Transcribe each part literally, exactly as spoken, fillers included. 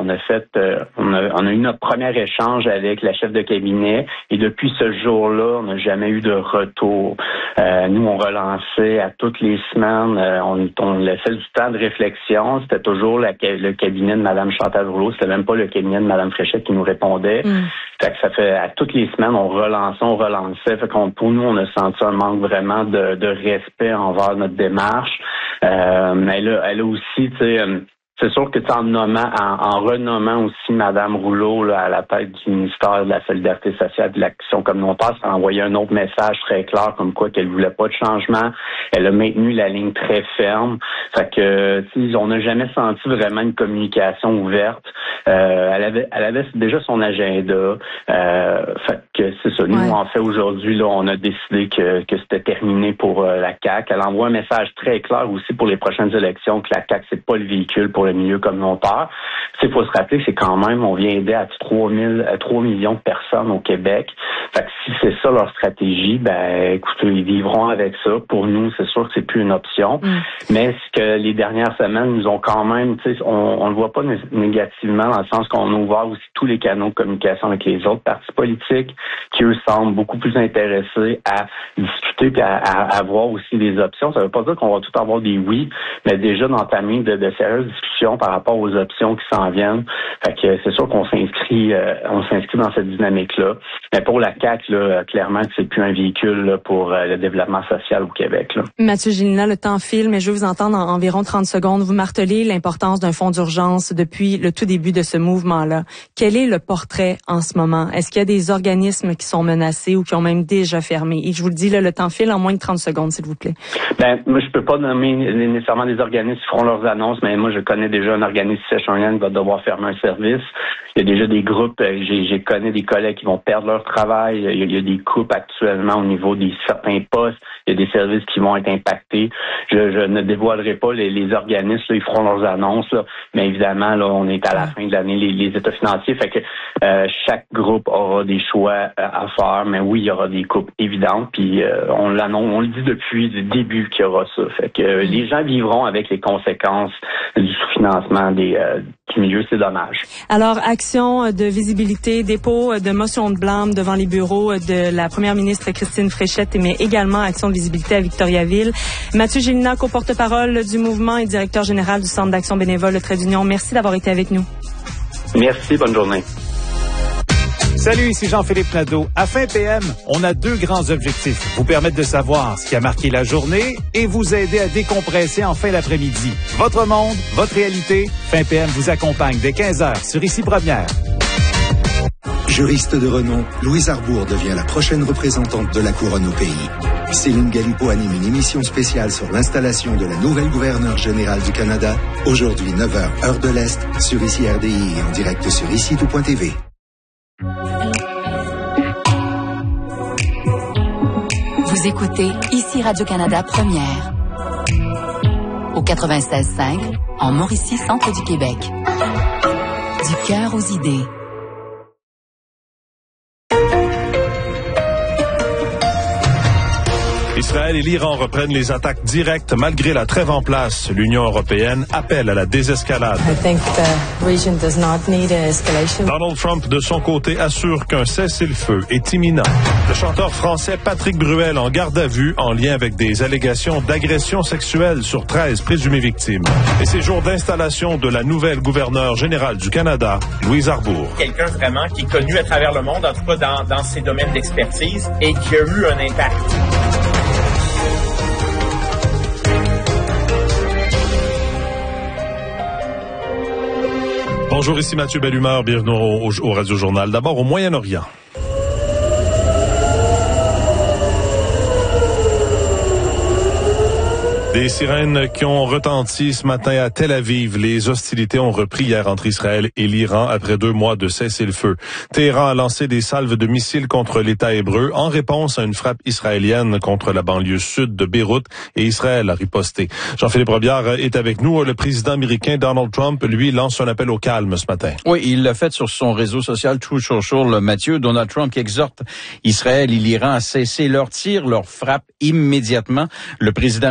on a fait, euh, on, a, on a eu notre premier échange avec la chef de cabinet et depuis ce jour-là, on n'a jamais eu de retour. Euh, nous, on relançait à toutes les semaines, euh, on, on laissait du temps de réflexion. C'était toujours la, le cabinet de Mme Chantal Rouleau, c'était même pas le cabinet de Mme Fréchette qui nous répondait. Mm. Fait que ça fait à toutes les semaines, on relançait, on relançait. Fait qu'on, pour nous, on a senti un manque vraiment de, de respect envers notre démarche. Euh, mais elle a, elle a aussi, tu sais, euh, c'est sûr que en nommant, en, en renommant aussi Mme Rouleau là, à la tête du ministère de la Solidarité sociale et de l'Action communautaire, ça a envoyé un autre message très clair comme quoi qu'elle voulait pas de changement. Elle a maintenu la ligne très ferme. Fait que, tu sais, on n'a jamais senti vraiment une communication ouverte. Euh, elle avait, elle avait déjà son agenda. Euh, fait que c'est ça. Nous, ouais. en fait, aujourd'hui, là, on a décidé que, que c'était terminé pour euh, la C A Q. Elle envoie un message très clair aussi pour les prochaines élections que la C A Q, c'est pas le véhicule pour le milieu communautaire. Il faut se rappeler que c'est quand même, on vient aider à trois mille, à trois millions de personnes au Québec. Fait que si c'est ça leur stratégie, ben, écoutez, ils vivront avec ça. Pour nous, c'est sûr que c'est plus une option. Mm. Mais ce que les dernières semaines nous ont quand même, tu sais, on, on le voit pas né- négativement dans le sens qu'on a ouvert aussi tous les canaux de communication avec les autres partis politiques qui, eux, semblent beaucoup plus intéressés à discuter et à, à avoir aussi des options. Ça veut pas dire qu'on va tout avoir des oui, mais déjà d'entamer de, de sérieuses discussions par rapport aux options qui s'en viennent. Fait que c'est sûr qu'on s'inscrit, euh, on s'inscrit dans cette dynamique-là. Mais pour la C A Q, là, clairement, c'est plus un véhicule là, pour euh, le développement social au Québec. Là. Mathieu Gélina, le temps file, mais je veux vous entendre en environ trente secondes. Vous martelez l'importance d'un fonds d'urgence depuis le tout début de ce mouvement-là. Quel est le portrait en ce moment? Est-ce qu'il y a des organismes qui sont menacés ou qui ont même déjà fermé? Et je vous le dis, là, le temps file en moins de trente secondes, s'il vous plaît. Ben, moi, je peux pas nommer nécessairement des organismes qui feront leurs annonces, mais moi, je connais déjà un organisme sèche-un qui va devoir fermer un service. Il y a déjà des groupes, j'ai, j'ai connais des collègues qui vont perdre leur travail. Il y a, il y a des coupes actuellement au niveau des certains postes. Il y a des services qui vont être impactés. Je, je ne dévoilerai pas les, les organismes, là, ils feront leurs annonces, là, mais évidemment, là, on est à la fin de l'année, les, les états financiers, fait que euh, chaque groupe aura des choix euh, à faire, mais oui, il y aura des coupes évidentes, puis euh, on l'annonce, on le dit depuis le début qu'il y aura ça. Fait que euh, les gens vivront avec les conséquences du sous-financement des, euh, du milieu, c'est dommage. Alors, action de visibilité, dépôt de motion de blâme devant les bureaux de la première ministre Christine Fréchette, mais également action de visibilité à Victoriaville. Mathieu Gélina, co-porte-parole du mouvement et directeur général du Centre d'action bénévole Le Trait d'Union, merci d'avoir été avec nous. Merci, bonne journée. Salut, ici Jean-Philippe Nadeau. À Fin P M, on a deux grands objectifs. Vous permettre de savoir ce qui a marqué la journée et vous aider à décompresser en fin d'après-midi. Votre monde, votre réalité. Fin P M vous accompagne dès quinze heures sur Ici Première. Juriste de renom, Louise Arbour devient la prochaine représentante de la couronne au pays. Céline Galipo anime une émission spéciale sur l'installation de la nouvelle gouverneure générale du Canada. Aujourd'hui, neuf heures, heure de l'Est, sur Ici R D I et en direct sur ici tout point t v. Vous écoutez Ici Radio-Canada Première au quatre-vingt-seize cinq en Mauricie, centre du Québec. Du cœur aux idées. Israël et l'Iran reprennent les attaques directes malgré la trêve en place. L'Union européenne appelle à la désescalade. I think the region does not need an escalation. Donald Trump, de son côté, assure qu'un cessez-le-feu est imminent. Le chanteur français Patrick Bruel en garde à vue en lien avec des allégations d'agression sexuelle sur treize présumées victimes. Et ces jours d'installation de la nouvelle gouverneure générale du Canada, Louise Arbour. Quelqu'un vraiment qui est connu à travers le monde, en tout cas dans, dans ses domaines d'expertise, et qui a eu un impact. Bonjour, ici Mathieu Bellumeur, bienvenue au, au Radio Journal. D'abord au Moyen-Orient. Des sirènes qui ont retenti ce matin à Tel Aviv. Les hostilités ont repris hier entre Israël et l'Iran après deux mois de cessez-le-feu. Téhéran a lancé des salves de missiles contre l'État hébreu en réponse à une frappe israélienne contre la banlieue sud de Beyrouth et Israël a riposté. Jean-Philippe Robillard est avec nous. Le président américain Donald Trump, lui, lance un appel au calme ce matin. Oui, il l'a fait sur son réseau social Truth Social, Mathieu. Donald Trump qui exhorte Israël et l'Iran à cesser leurs tirs, leurs frappes immédiatement. Le président américain qui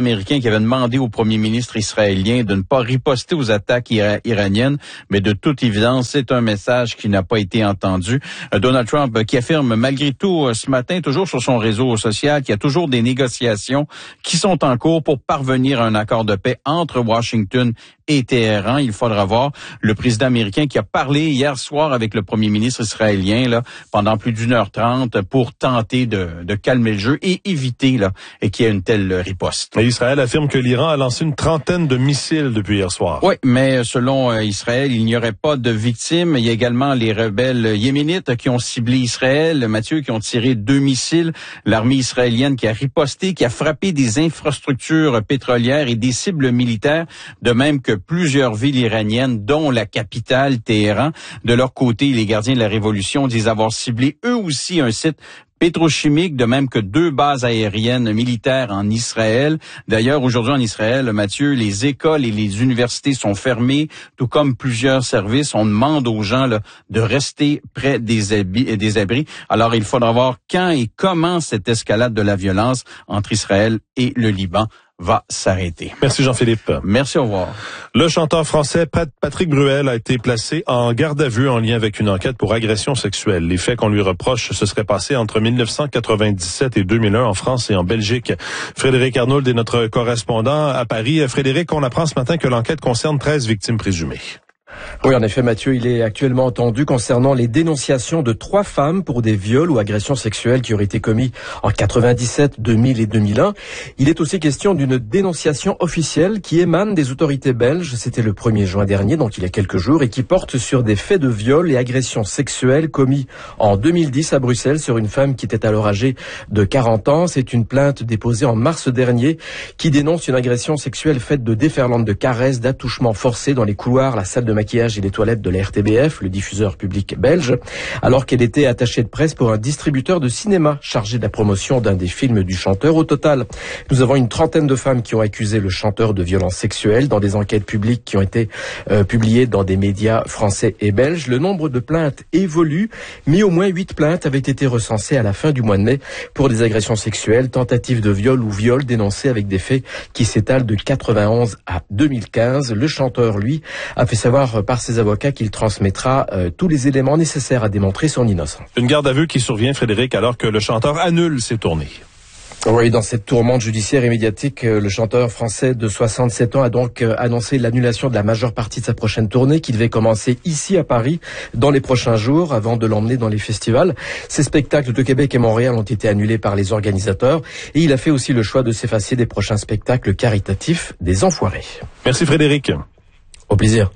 qui avait demandé au premier ministre israélien de ne pas riposter aux attaques ira- iraniennes, mais de toute évidence, c'est un message qui n'a pas été entendu. Euh, Donald Trump euh, qui affirme malgré tout euh, ce matin, toujours sur son réseau social, qu'il y a toujours des négociations qui sont en cours pour parvenir à un accord de paix entre Washington et Téhéran. Il faudra voir le président américain qui a parlé hier soir avec le premier ministre israélien là pendant plus d'une heure trente pour tenter de, de calmer le jeu et éviter là et qu'il y ait une telle riposte. Et Israël affirme que l'Iran a lancé une trentaine de missiles depuis hier soir. Oui, mais selon euh, Israël, il n'y aurait pas de victimes. Il y a également les rebelles yéménites qui ont ciblé Israël, Mathieu, qui ont tiré deux missiles. L'armée israélienne qui a riposté, qui a frappé des infrastructures pétrolières et des cibles militaires, de même que plusieurs villes iraniennes, dont la capitale, Téhéran. De leur côté, les gardiens de la révolution disent avoir ciblé eux aussi un site pétrochimique, de même que deux bases aériennes militaires en Israël. D'ailleurs, aujourd'hui en Israël, Mathieu, les écoles et les universités sont fermées, tout comme plusieurs services. On demande aux gens là, de rester près des, abris, des abris. Alors, il faudra voir quand et comment cette escalade de la violence entre Israël et le Liban va s'arrêter. Merci Jean-Philippe. Merci, au revoir. Le chanteur français Pat- Patrick Bruel a été placé en garde à vue en lien avec une enquête pour agression sexuelle. Les faits qu'on lui reproche se seraient passés entre mille neuf cent quatre-vingt-dix-sept et deux mille un en France et en Belgique. Frédéric Arnould est notre correspondant à Paris. Frédéric, on apprend ce matin que l'enquête concerne treize victimes présumées. Oui, en effet, Mathieu, il est actuellement entendu concernant les dénonciations de trois femmes pour des viols ou agressions sexuelles qui auraient été commis en quatre-vingt-dix-sept, deux mille et deux mille un. Il est aussi question d'une dénonciation officielle qui émane des autorités belges. C'était le premier juin dernier, donc il y a quelques jours, et qui porte sur des faits de viol et agressions sexuelles commis en deux mille dix à Bruxelles sur une femme qui était alors âgée de quarante ans. C'est une plainte déposée en mars dernier qui dénonce une agression sexuelle faite de déferlantes de caresses, d'attouchements forcés dans les couloirs, la salle de maquillage et les toilettes de la R T B F, le diffuseur public belge, alors qu'elle était attachée de presse pour un distributeur de cinéma chargé de la promotion d'un des films du chanteur. Au total, nous avons une trentaine de femmes qui ont accusé le chanteur de violences sexuelles dans des enquêtes publiques qui ont été euh, publiées dans des médias français et belges. Le nombre de plaintes évolue, mais au moins huit plaintes avaient été recensées à la fin du mois de mai pour des agressions sexuelles, tentatives de viol ou viols dénoncés avec des faits qui s'étalent de quatre-vingt-onze à deux mille quinze. Le chanteur, lui, a fait savoir par ses avocats qu'il transmettra euh, tous les éléments nécessaires à démontrer son innocence. Une garde à vue qui survient, Frédéric, alors que le chanteur annule ses tournées. Oui, dans cette tourmente judiciaire et médiatique, le chanteur français de soixante-sept ans a donc annoncé l'annulation de la majeure partie de sa prochaine tournée qui devait commencer ici à Paris dans les prochains jours avant de l'emmener dans les festivals. Ses spectacles de Québec et Montréal ont été annulés par les organisateurs et il a fait aussi le choix de s'effacer des prochains spectacles caritatifs des Enfoirés. Merci Frédéric. Au plaisir.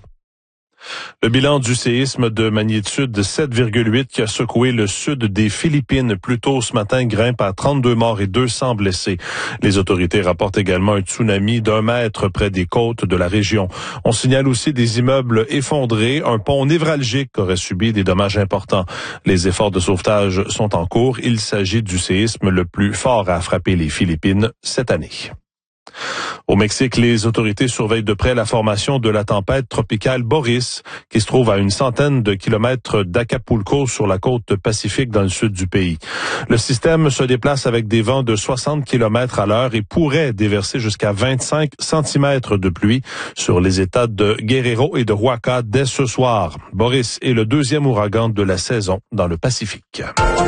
Le bilan du séisme de magnitude sept virgule huit qui a secoué le sud des Philippines plus tôt ce matin grimpe à trente-deux morts et deux cents blessés. Les autorités rapportent également un tsunami d'un mètre près des côtes de la région. On signale aussi des immeubles effondrés, un pont névralgique aurait subi des dommages importants. Les efforts de sauvetage sont en cours. Il s'agit du séisme le plus fort à frapper les Philippines cette année. Au Mexique, les autorités surveillent de près la formation de la tempête tropicale Boris, qui se trouve à une centaine de kilomètres d'Acapulco sur la côte pacifique dans le sud du pays. Le système se déplace avec des vents de soixante kilomètres à l'heure et pourrait déverser jusqu'à vingt-cinq centimètres de pluie sur les États de Guerrero et de Oaxaca dès ce soir. Boris est le deuxième ouragan de la saison dans le Pacifique.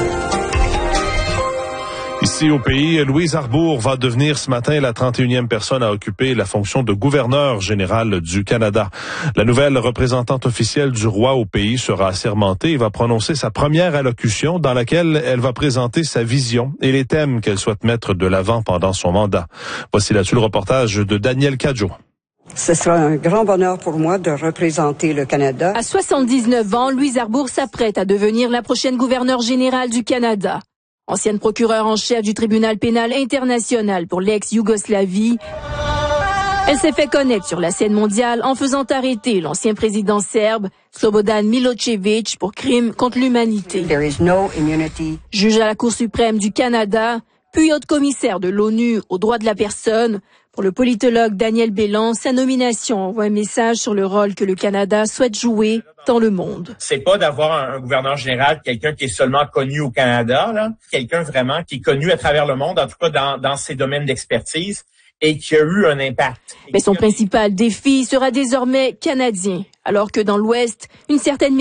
Ici au pays, Louise Arbour va devenir ce matin la trente et unième personne à occuper la fonction de gouverneur général du Canada. La nouvelle représentante officielle du roi au pays sera assermentée et va prononcer sa première allocution dans laquelle elle va présenter sa vision et les thèmes qu'elle souhaite mettre de l'avant pendant son mandat. Voici là-dessus le reportage de Daniel Cadjo. Ce sera un grand bonheur pour moi de représenter le Canada. À soixante-dix-neuf ans, Louise Arbour s'apprête à devenir la prochaine gouverneure générale du Canada. Ancienne procureure en chef du tribunal pénal international pour l'ex-Yougoslavie, elle s'est fait connaître sur la scène mondiale en faisant arrêter l'ancien président serbe Slobodan Milošević pour crimes contre l'humanité. There is no immunity. Juge à la Cour suprême du Canada, puis haute commissaire de l'ONU aux droits de la personne, pour le politologue Daniel Bélan, sa nomination envoie un message sur le rôle que le Canada souhaite jouer dans le monde. C'est pas d'avoir un, un gouverneur général, quelqu'un qui est seulement connu au Canada, là, quelqu'un vraiment qui est connu à travers le monde, en tout cas dans, dans ses domaines d'expertise. et qui a eu un impact. Mais son principal défi sera désormais canadien, alors que dans l'Ouest, une certaine